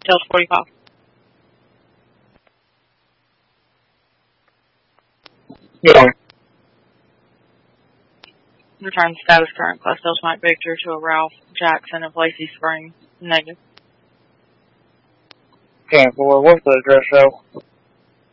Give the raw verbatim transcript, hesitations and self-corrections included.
Delta forty-five. Yeah. Return status current class Delta Mike Victor to a Ralph Jackson of Lacey Springs. Negative. ten four, what's the address show?